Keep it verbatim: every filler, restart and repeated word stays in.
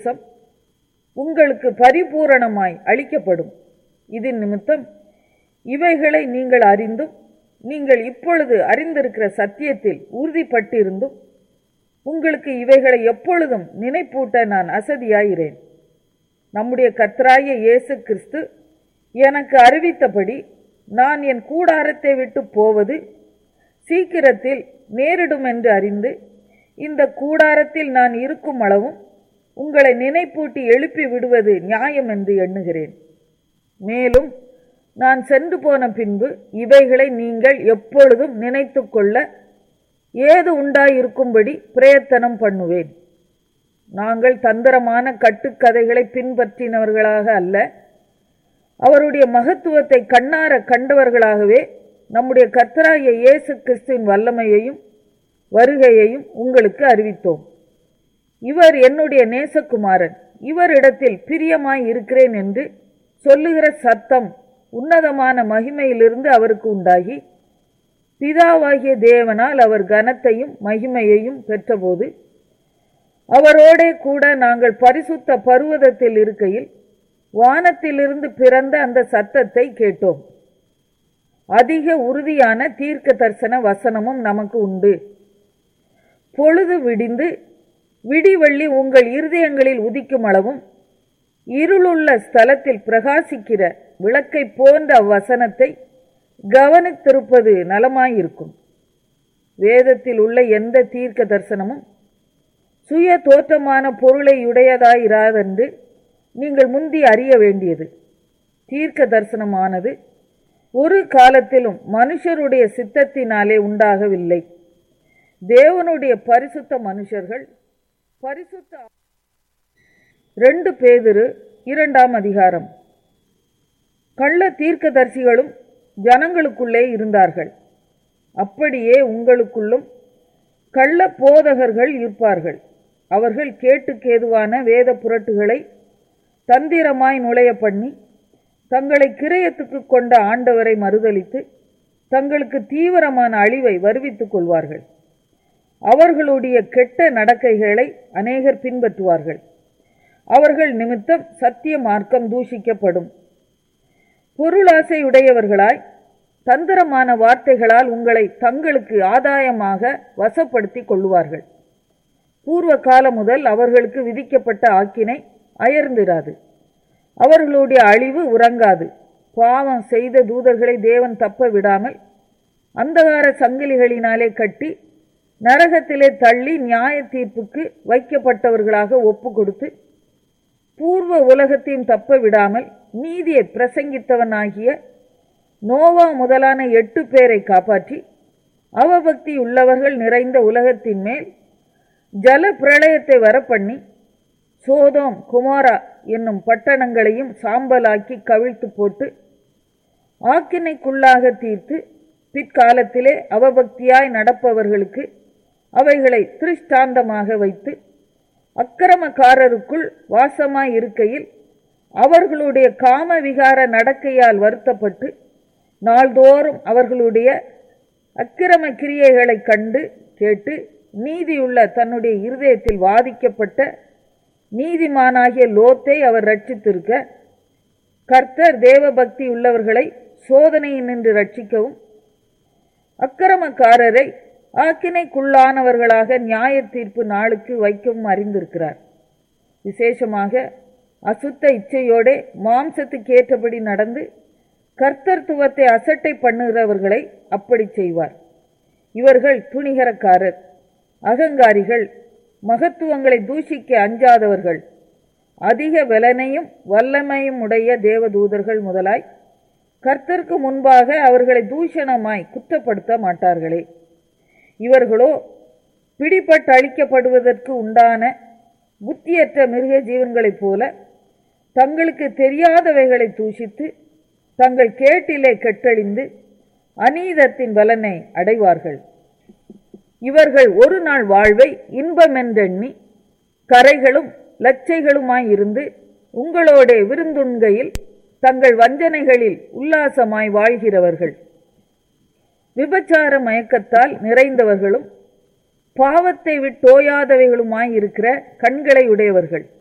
தேசம் உங்களுக்கு பரிபூரணமாய் அளிக்கப்படும். இதன் நிமித்தம் இவைகளை நீங்கள் அறிந்தும் நீங்கள் இப்பொழுது அறிந்திருக்கிற சத்தியத்தில் உறுதிப்பட்டிருந்தும் உங்களுக்கு இவைகளை எப்பொழுதும் நினைப்பூட்ட நான் அசதியாயிரேன். நம்முடைய கர்த்தராகிய இயேசு கிறிஸ்து எனக்கு அறிவித்தபடி நான் என் கூடாரத்தை விட்டு போவது சீக்கிரத்தில் நேரிடும் என்று அறிந்து இந்த கூடாரத்தில் நான் இருக்கும் அளவும் உங்களை நினைப்பூட்டி எழுப்பி விடுவது நியாயம் என்று எண்ணுகிறேன். மேலும் நான் சென்று போன பின்பு இவைகளை நீங்கள் எப்பொழுதும் நினைத்து கொள்ள ஏது உண்டாயிருக்கும்படி பிரயத்தனம் பண்ணுவேன். நாங்கள் தந்திரமான கட்டுக்கதைகளை பின்பற்றினவர்களாக அல்ல, அவருடைய மகத்துவத்தை கண்ணார கண்டவர்களாகவே நம்முடைய கர்த்தராகிய இயேசு கிறிஸ்துவின் வல்லமையையும் வருகையையும் உங்களுக்கு அறிவித்தோம். இவர் என்னுடைய நேசகுமாரன், இவரிடத்தில் பிரியமாய் இருக்கிறேன் என்று சொல்லுகிற சத்தம் உன்னதமான மகிமையிலிருந்து அவருக்கு உண்டாகி பிதாவாகிய தேவனால் அவர் கனத்தையும் மகிமையையும் பெற்றபோது அவரோடே கூட நாங்கள் பரிசுத்த பர்வதத்தில் இருக்கையில் வானத்திலிருந்து பிறந்த அந்த சத்தத்தை கேட்டோம். அதிக உறுதியான தீர்க்க தரிசன வசனமும் நமக்கு உண்டு. பொழுது விடிந்து விடிவெள்ளி உங்கள் இருதயங்களில் உதிக்கும் அளவும் இருளுள்ள ஸ்தலத்தில் பிரகாசிக்கிற விளக்கை போன்ற அவ்வசனத்தை கவனித்திருப்பது நலமாயிருக்கும். வேதத்தில் உள்ள எந்த தீர்க்க தரிசனமும் சுய தோற்றமான பொருளை உடையதாயிராதென்று நீங்கள் முந்தி அறிய வேண்டியது. தீர்க்க தரிசனமானது ஒரு காலத்திலும் மனுஷருடைய சித்தத்தினாலே உண்டாகவில்லை. தேவனுடைய பரிசுத்த மனுஷர்கள் பரிசுத்த ரெண்டு பேதுரு இரண்டாம் அதிகாரம். கள்ள தீர்க்கதரிசிகளும் ஜனங்களுக்குள்ளே இருந்தார்கள், அப்படியே உங்களுக்குள்ளும் கள்ள போதகர்கள் இருப்பார்கள். அவர்கள் கேட்டுக்கேதுவான வேத புரட்டுகளை தந்திரமாய் நுழைய பண்ணி தங்களை கிரயத்துக்கு கொண்ட ஆண்டவரை மறுதலித்து தங்களுக்கு தீவிரமான அழிவை வருவித்துக் கொள்வார்கள். அவர்களுடைய கெட்ட நடக்கைகளை அநேகர் பின்பற்றுவார்கள். அவர்கள் நிமித்தம் சத்திய மார்க்கம் தூஷிக்கப்படும். பொருளாசையுடையவர்களாய் தந்திரமான வார்த்தைகளால் உங்களை தங்களுக்கு ஆதாயமாக வசப்படுத்தி கொள்ளுவார்கள். பூர்வ காலம் முதல் அவர்களுக்கு விதிக்கப்பட்ட ஆக்கினை அயர்ந்திராது, அவர்களுடைய அழிவு உறங்காது. பாவம் செய்த தூதர்களை தேவன் தப்ப விடாமல் அந்தகார சங்கிலிகளினாலே கட்டி நரகத்திலே தள்ளி நியாய தீர்ப்புக்கு வைக்கப்பட்டவர்களாக ஒப்பு கொடுத்து பூர்வ உலகத்தையும் தப்ப விடாமல் நீதியை பிரசங்கித்தவனாகிய நோவா முதலான எட்டு பேரை காப்பாற்றி அவபக்தி உள்ளவர்கள் நிறைந்த உலகத்தின் மேல் ஜல பிரளயத்தை வரப்பண்ணி சோதோம் குமாரா என்னும் பட்டணங்களையும் சாம்பலாக்கி கவிழ்த்து போட்டு ஆக்கினைக்குள்ளாக தீர்த்து பிற்காலத்திலே அவபக்தியாய் நடப்பவர்களுக்கு அவைகளை திருஷ்டாந்தமாக வைத்து அக்கிரமக்காரருக்குள் வாசமாய் இருக்கையில் அவர்களுடைய காம விகார நடக்கையால் வருத்தப்பட்டு நாள்தோறும் அவர்களுடைய அக்கிரம கிரியைகளை கண்டு கேட்டு நீதியுள்ள தன்னுடைய இருதயத்தில் வாதிக்கப்பட்ட நீதிமானாகிய லோத்தை அவர் ரட்சித்திருக்க கர்த்தர் தேவபக்தி உள்ளவர்களை சோதனையினின்று ரட்சிக்கவும் அக்கிரமக்காரரை ஆக்கினைக்குள்ளானவர்களாக நியாய தீர்ப்பு நாளுக்கு வைக்கவும் அறிந்திருக்கிறார். விசேஷமாக அசுத்த இச்சையோடே மாம்சத்துக்கு ஏற்றபடி நடந்து கர்த்தர்த்துவத்தை அசட்டை பண்ணுகிறவர்களை அப்படி செய்வார். இவர்கள் துணிகரக்காரர், அகங்காரிகள், மகத்துவங்களை தூஷிக்க அஞ்சாதவர்கள், அதிக பலனையும் வல்லமையும் உடைய தேவதூதர்கள் முதலாய் கர்த்தருக்கு முன்பாக அவர்களை தூஷணமாய் குற்றப்படுத்த மாட்டார்களே. இவர்களோ பிடிபட்டு அழிக்கப்படுவதற்கு உண்டான புத்தியற்ற மிருக ஜீவன்களைப் போல தங்களுக்கு தெரியாதவைகளை தூஷித்து தங்கள் கேட்டிலே கெட்டழிந்து அநீதத்தின் பலனை அடைவார்கள். இவர்கள் ஒரு நாள் வாழ்வை இன்பமென்றெண்ணி கரைகளும் லட்சைகளுமாயிருந்து உங்களோட விருந்துண்கையில் தங்கள் வஞ்சனைகளில் உல்லாசமாய் வாழ்கிறவர்கள். விபச்சார மயக்கத்தால் நிறைந்தவர்களும் பாவத்தை விட்டோயாதவைகளுமாயிருக்கிற கண்களை உடையவர்கள்.